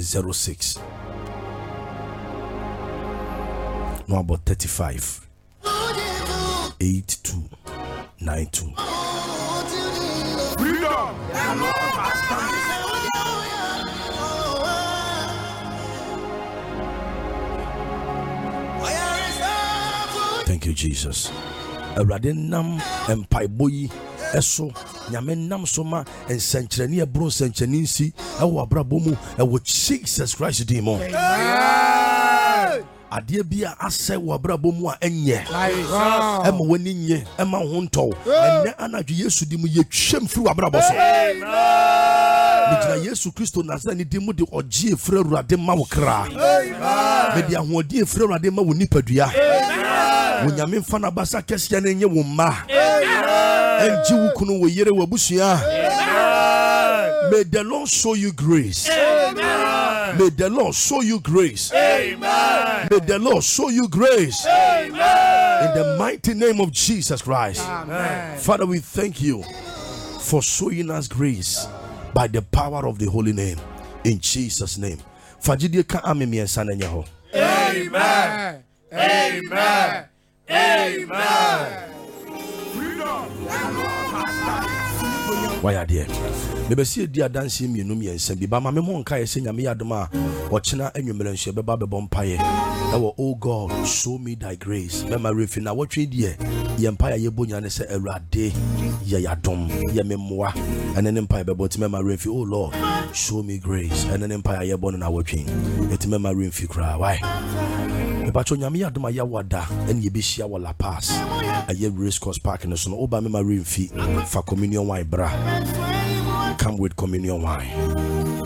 06. No, about 35 8292. Freedom. Thank you, Jesus. Radinam Empire Boy. Eso nyame nam soma ensenkyerene ebro ensenkyerene nsi ewo abrabomu ewo Jesus Christ dimo. Ade bia asɛ wo abrabomu a enye ema wani nye ema ho ntɔ enne anadwo Yesu dimu yetwem firi abraboso. Mijina Yesu Kristo Nazarene dimu de ogye efra Awurade ma wo kra. Me de ahoɔden efra Awurade ma wo nipadua. Wo nyame mfa na basa kɛseɛ ne nye wo ma. May the Lord show you grace. Amen. May the Lord show you grace. Amen. May the Lord show you grace. Amen. In the mighty name of Jesus Christ. Amen. Father, we thank you for showing us grace by the power of the holy name. In Jesus' name. Amen. Amen. Amen. Why are there? Maybe see a dear dancing me no me and send by my monka saying Yadoma or China and you melancholy baby bompire. Oh God, show me thy grace. Memory fina what trade ye empire ye bunya say a rade ye yadom ye memoir and an empire about memory. Oh Lord, show me grace and an empire ye born in our king. It memory if you cry. Why? But when you are my yawada and ye be shia wala pass a ye race course park in the sun over memory fee for communion wine bra. Come with communion wine.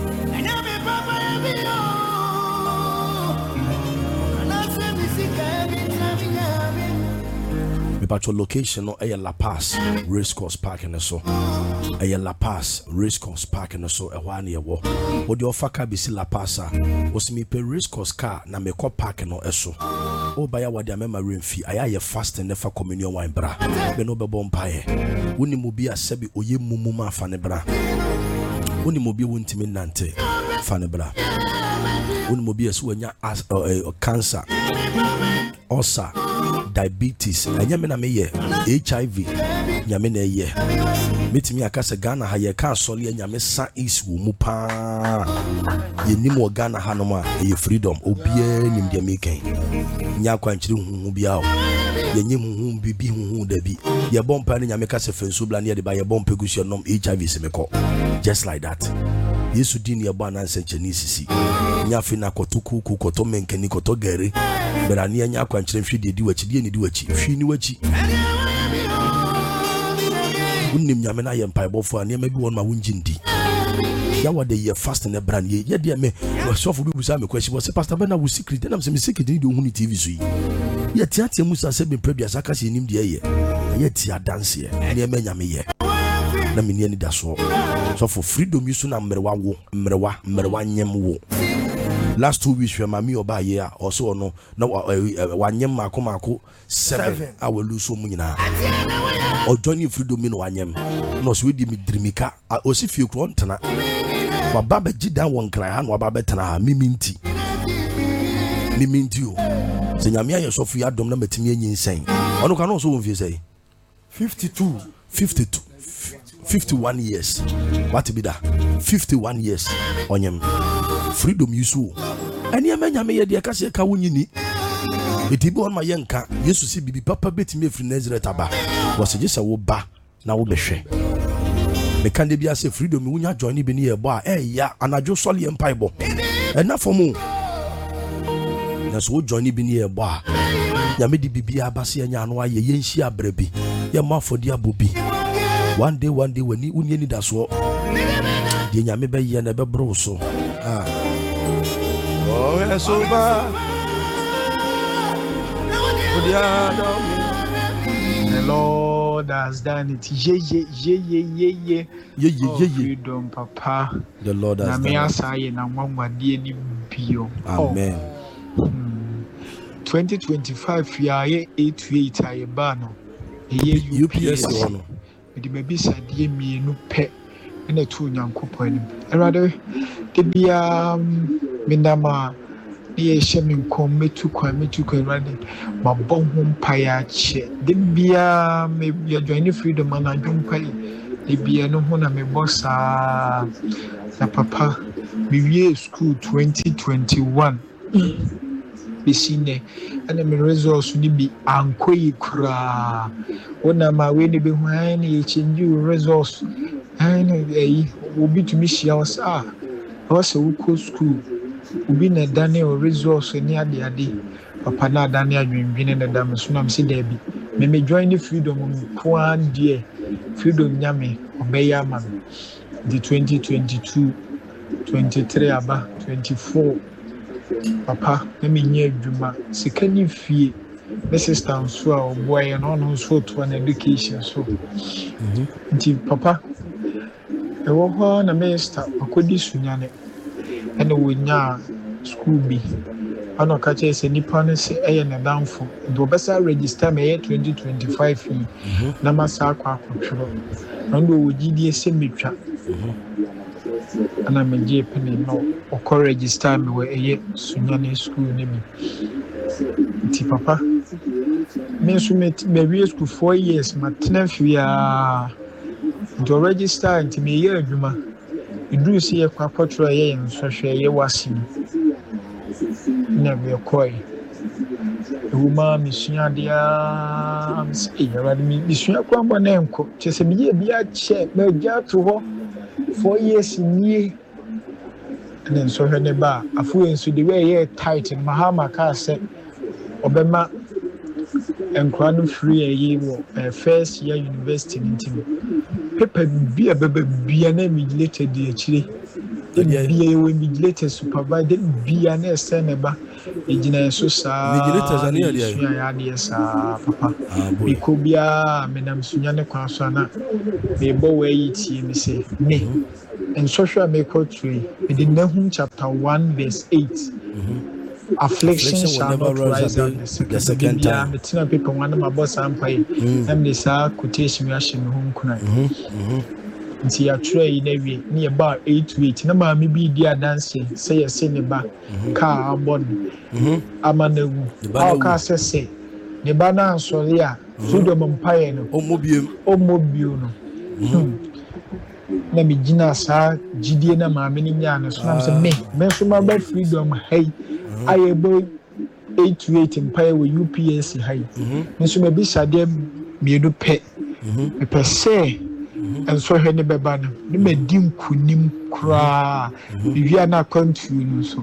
But your location no a La Paz race course park in the so a La Paz race course park in the so a 1 year walk. What your faka be La Paz was me pay race course car na me ko park no eso. Oh by what their memory fee I fast and never communion wine bra. Be no be bompaye. Woni mu bi asebi oye mumuma fane bra. Woni mu bi wontimi nante fane bra. Woni mu bi asu anya cancer. Ulcer, diabetes, anyame na meye HIV, nyame na ye. Metimi akase Ghana ha ye ka sole nyame sa is wo mu pa. Ye nim wo Ghana ha no ma ye freedom obia nim de meken. Nya kwankyiri huhu bia o. Ye nyim huhu bibi huhu da bi. Ye bompa ne nyame kase fensu bla ne de ba ye bompa gusu nom HIV se meko. Just like that. Yesu din ye bo ananse cheni sisi. Nya fe na kotoku koto menkeni koto gere. But near nya kwankyere hwe de di wachi de ni di wachi hwe ni wachi unnim nyame na ye mpaibofo a ne ma bi won ma wunjindi ya wade ye fast na brand ye de me so for bi busa me kwashi bo se pastor be na wo secret na me secret ni de ohuni TV so ye tiatia musa se be prebia saka se nim de ye tia dance ye ne ma nyame ye na me ni da so for freedom yusu na mrewa nyem wo. Last 2 weeks, your mammy or by year or so no 1 year mako 7 I will lose so munina or join you freedom in 1 year no sweet me dreamika I also feel crontana but baba jida one cry and wababetana miminti you Senyamia yourself ya dom na metimi insane ono can also won say 51 years what be that 51 years onyem freedom yusu eni amanya me ye de akase ka wonyini etibi on ma yenka yesu si bibi papa betimi efri Nazareth aba was just wo ba na wo behwe me kan de bia se freedom wunya join bi ne ye bo a ya anajo sole empire bo ena fomu na so join bi ne ye bo a nya me di bibi abase anya no aye yenhyi abrabi ye mafodi abobi one day when unye ni da so de nya me be ye na be bro so oh yes over the Lord has done it. Yeah. Freedom, Papa. The Lord has done it. Amen. 2025 we are 8 I ban UPS the baby said ye me no pet and a 2 young couple. Rather Debia Minama, near Shemin com me to running, my bomb paya chair. Debia maybe a joining freedom and I don't pay. Debia no one me bossa. Na papa, me school 2021. Bisine, and the results will be unquay cra. When I'm away, be when you change your results. And will be to miss yours. I was a cool school. Will be a Daniel resource near the Adi. Papa na Daniel been in the dam soon. I'm see Debbie. May me join the freedom poor dear freedom yammy obey man. The 2022, 23 aba 24. Papa, let me hear Juma. Second if ye, Mrs. Tansua, boy, and on who's for to an education. So, Papa, a woman, a master, a codisunyane, and a winner school be. I know catches any partners, a and a downfall. Do best register me 2025 fee. Namasaka control. And we GDS symmetry. And I'm a Japanese no or register me where a Sunyani school name. Papa, me school 4 years, my 10th year to register into me year. You do see a quaportra and such a year was him. Never a coy. The woman, Miss Yadia, Miss Yakwamba Nemco, just a mere chair, no job to walk. 4 years in ye, and then so her neighbor, a fool into the way here tight in Mahama car said, Obama and crown free a year, first year university in Tim. Pepper be a baby be an emulated the chili. Then be a vigilator supervised be an eseneba, engineer so Vigilators are near yes, Papa. We could be a Madame Sunyana Kwansana, they bow it, me say, me. And social make tree, within Nahum chapter 1, verse 8. Affliction shall not rise up the second time. The tina people one of my boss and pay, and this quotation rushing home cry. Nti ya tray near about 8 to 8 na ma me bi dia dancing say ya say ne ba car abon amanewu how ka say ne ba na ansori a freedom empire no omobiem no na me gina sa gidie na ma me ni nya no so na say me so ma ba freedom hey ayebo 8 to 8 empire with UPS high me so me bi sade me do pe me per se. And so her neighbor banner, the medim kunim cra, if you are not continuing so.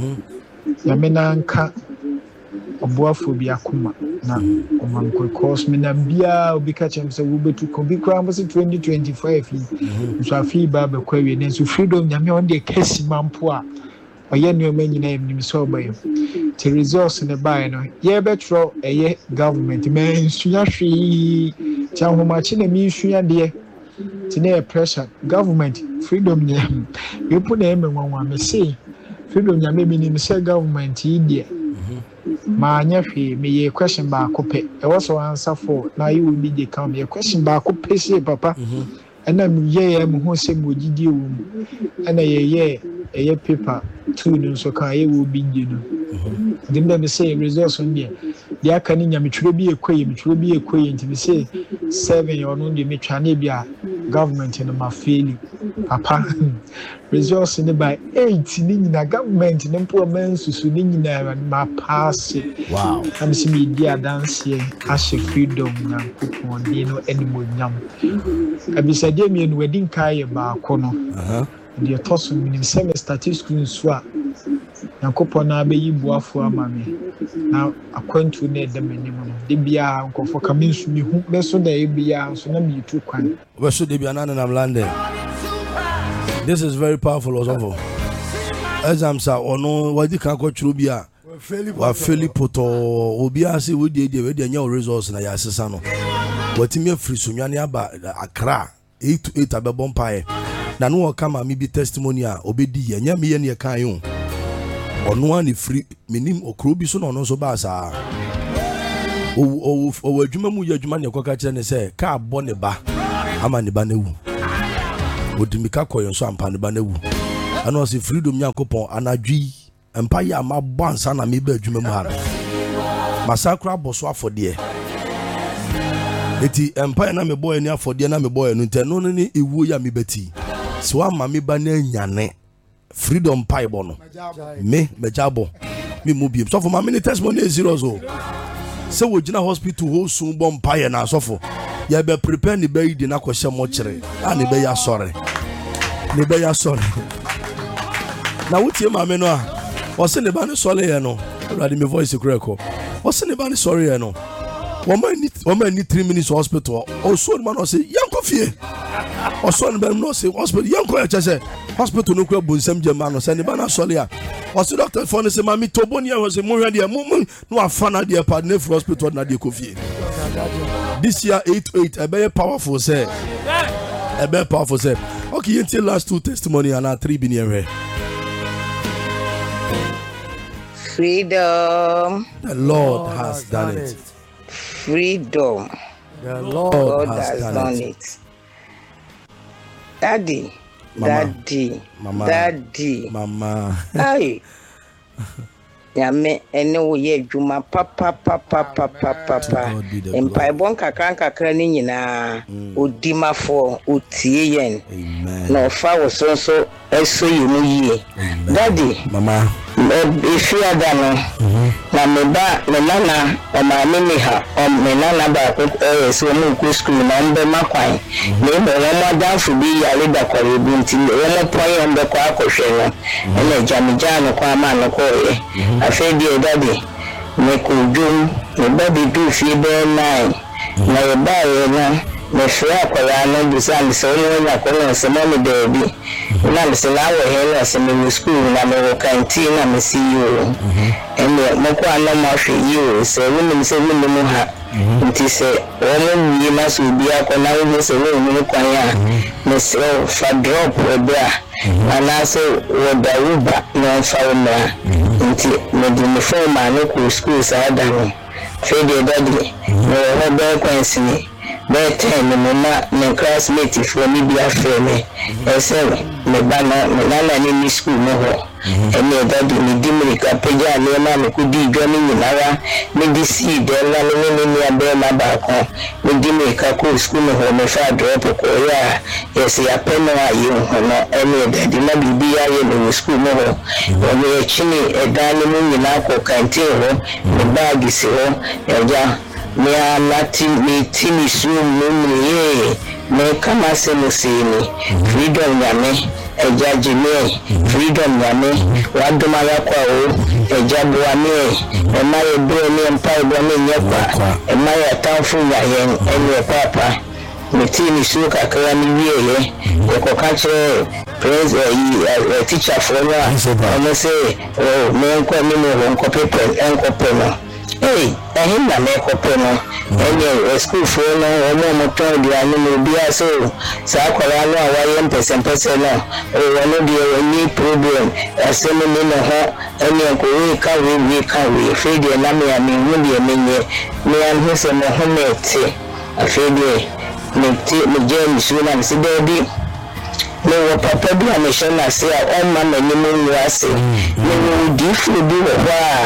Yamenanka Oboaphobia Kuma, now, one could cause me Nambia or be catching so will be to be crambs in 2025. So I feel Baba query and so freedom Yami on the Cassie Mampua. Or yen your many name him so by you. To resource in the bino, ye better a ye government, man, Suyashi, tell how much in a mission, dear. Today, pressure, government, freedom, you put them in one may say, freedom, maybe in the government, India. My nephew, may a question by Cope, I also answer for now you will be the come a question by Cope, say, Papa, and I'm who say, would you do, and a paper, 2 so I will be you. Didn't let me say results on there. The Akanin, which will be a quay, which will be a quay, to be say 7 or no, the Metranabia government in my feeling. Papa results in by 8 in the government, and poor men to Sunin and my pass. Wow, I'm seeing dear dance here, as a freedom, and put one, any more yam. I be said, Damian wedding kaya bar corner. The tossing in semi statistics swap. Nakopona be yibuafu amame na akwantu na edem enim de bia nkofo kaminsu mi hu beso da e bia so na mi tu kwan beso de bia na na London. This is very powerful also. Exams are ono wadi kan ko churu bia wa feli poto obi ase we de we de nya results na ya sesa no watimi afri sunwane aba Accra 8 to 8 abebon pae na no kama mi bi testimony a obedi ye nya me ye ne kan yo ono ani free minim okro bi so no no so ba sa o adwuma mu ye adwuma ne kwaka kire ne se ka abo ne ba ama ne ba na wu odimika koyo so ampa ne ba na wu and was freedom Yakopon and Adri Empire my bonds and a me bedroom Massacre Boswa for dear. Eti Empire na me boy near for dear na me boy no ni iwu ya me beti. So mami bane nyane freedom pie bono. Me jabo. Me mubi. So for my many testimony is 0 so. So we jina hospital ho soon bomb pie na so for. Ya be prepare ni be di na kwhye mo kire. Ani be ya sorry. Ni be ya sorry. Na wutie mame no a. O se ne ba ne sorry ye no. Already me voice crack. O se ne ba ne sorry ye no. Woman need 3 minutes hospital. O so man o say yanko fie. O so man no say hospital yanko ya chese. Hospital no kwa bonsam jema no say ne ba na sorry a. O say doctor for no say mami toboni ya o say mo hwe de no afana de pa na for hospital na de kofie. This year 88 a very powerful say. A very powerful say. Okay, until last 2 testimony and 3 been here. Freedom. The Lord has done it. Freedom. The Lord has done it. Daddy. Mama. Daddy. Mama. Hey. Yame ene wo ye adwuma papa empaibon kakra ni nyina odimafo otie yen na ofa wo so eso yimu yie daddy mama if you are na me nana o ma me ha o me nana ba ko so mu ku school na mbe makwan me mo dan fu bi ya le da kware bi nti wo mo poye mbe kwa akohwe no ene jamijano kwa ma no ko ye afedi daddy me ko dum me baby do fi be nine na ye ba ye na me fira kwara no bi sa mi so no na ko no se mo me baby na me se la wo he na se me school na me wo canteen na me see you ene mo ko ana ma hwe you se wo se wo mu ha nti se wo mu yi na so bi akọ na wo se wo mu kwan ya me se fa drop obia ana se wo da uba no fa na nti me di me fo ma no ko school sa da no fe de daddy me wo be kwansi ni be ten me na me classmate for me bi afre me ese me bana me na ni school no ho ene daddy ni dimrika peja le na me ku di dwa ni nyinara me di si de na ni abe ma ba ko me dimrika ko school no ho me fa drop ko ya yes ya peno ayi ho no ene daddy na bibi ya ye no school no ho o me chini e dani mu nyina ko canteen ho me bag si ho eja me alati me tini su mu me kama se musini freedom yame eja jime freedom yame waduma yakwa o eja buame ema ye do ni empa do ni nyekwa ema ya tanfu ya yen ene papa me tini su kakra ni wieye ko kache praise teacher for no say oh me nko mi no nko paper enko peno hey ehin na me ko peno ene school for no o mo to di anu no bia so sa akwara no awaye mpese no o no di any problem asemi me no ho ene ko we ka we fedi na me ami wudi emenye me an ho se mo ho mete afedi me je mi suna mi sidebi me wo papa bi amehye na se a o ma mani mu ase me wo di fu bi wo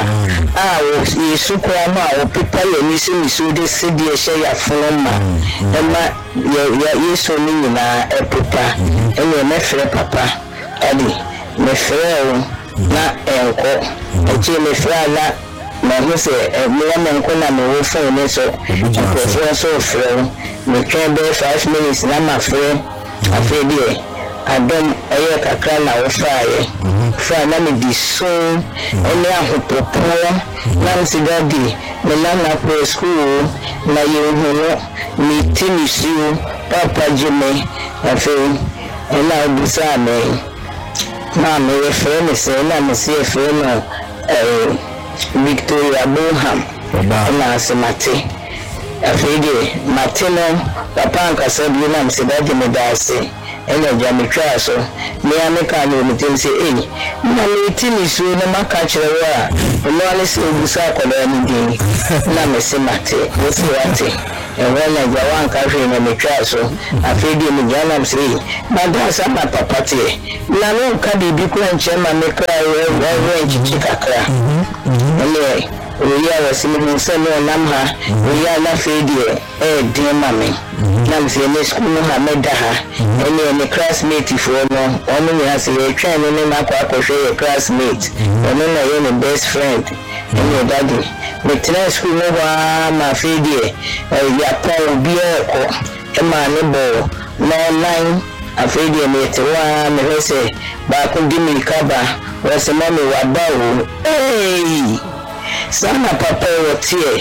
a wo yesu kwa ma wo pepa ye ni se mi so de se de hye ya fonoma e ma ya yesu ni nyina e pepa ene me fere papa ali me fere na enko e je me fere na na ho se me enko na me wo fo ne so ko so fere me try be 5 minutes na ma fere afedi Adam aye kakra na wo faaye fa na me di so ene ahopopo na nsigadi me na pro school na yehuno mi tinisiu papa jime afi ena obusa me na me refer me se na me se refer no Victoria Bonham na semate afidi matino papa nkasa bi na msidadi medase ene ja me twa so me ameka no metem se na me timi so na maka kire wa no ale se obusa akola ni din na me se mate wo se wate wala jawan ka hwe na me twa so afedi me jana mse na da sa na papa te na no ka bibi ko enche ma me kra we enchi kakra ele oya wasimi se no namha oya na fedi din mame na mse ne school no ha meda ha ene classmate for no onu ni ase ye twa no na kwa hwe classmate onu na ye ne best friend ene daddy me tena school no wa ma fedi ya pa obi eko e ma ne bo no online afedi me te wa me hese ba ko di mi kaba wa se mame wa bawo sana papa wotie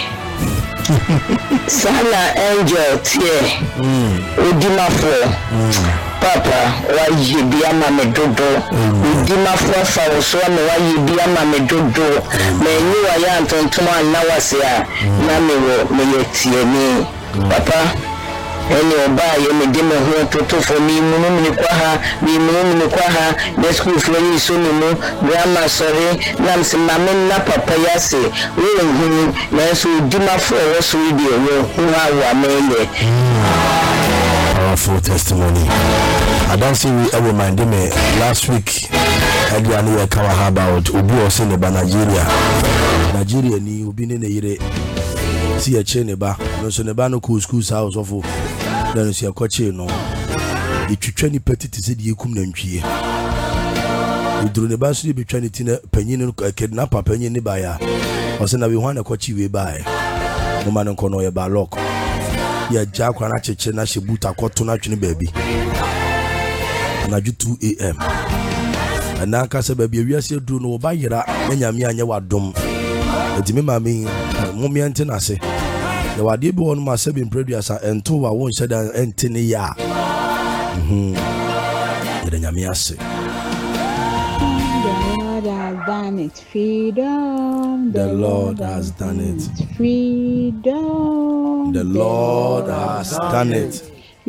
sana angel tie odimafo papa wa yibia ma me dodo odimafo fa so me wa yibia ma me dodo me nyi wa ya ntontoma na wase a na me wo me yetie ni papa ene oba ye me de me ho toto fo mi munu mi kwa ha the school flo ni so no grandma sorry na mse mama na papa ya se we hu na so dima fo wo so di wo hu ha wa mele powerful testimony. I don't see we ever mind me last week Adrian we kawa about obi o se ne ba Nigeria ni obi ne yire si a chene ba no so ne ba no school house of then see a coach no itwitwa ni petite se die kum na ntwie uduru ne ba so be twa ni tina panyin no kidnapper panyin ni ba ya o se na we hwan na coach we ba ya mo man nko no ye ba lock ya ja kwa na cheche na shebuta kwato na twene baabi na ju 2 am ana ka se baabi awiase duru no ba yira na nyame anye wadom edime mami mo mi ante na se the wadi be one ma se be produce ento wa won shed ente ne ya the nyame ase the Lord has done it freedom the Lord has done it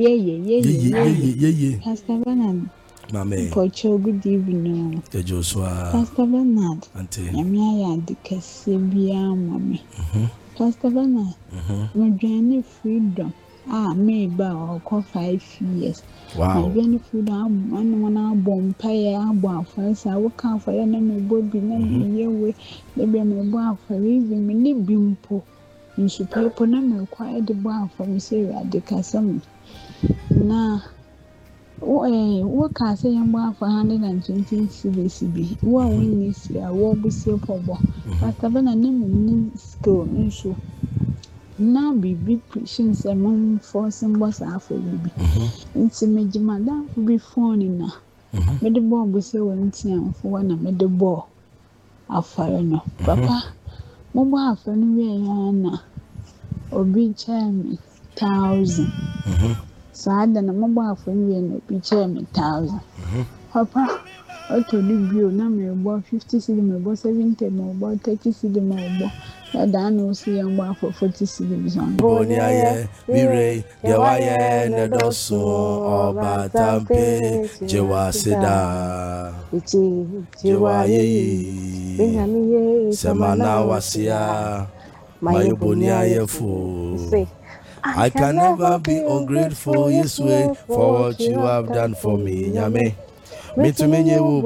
yeah Pastor Bernard Mame Pocho, good evening. Joshua Pastor Bernard Ante Yamia Dikasi Bia Mami Pastor Bernard my journey freedom maybe or 5 years. Wow. My journey freedom one bomb pay first I will come for any bobby way maybe my bar for even me bimpo in super ponam required the bar for me say Dikasam na what can say young boy for 120 CBCB? What we need to what be safe for boy. Pastor Bernard name school so now be big preaching sermon for some boss after baby. It's a major madam be phone na. Me the ball be say when tian for one me the ball afare no. Papa mo bo afare no we na obi charm 1,000. So I don't know about for me and picture me 1,000. Papa, I told you, now me about 50 cedi, me about 70, me about 30 cedi, me about. I don't know, see, I'm about for 40 cedi. Bonia, Mire, Yawaye, Nedoso, Oba Tampe, Jewa Seda, Jewaye, Semana Wasia, Mayobonia Yefu. I can never be ungrateful, yes, way for what you have done for me, Yame. Me to me, you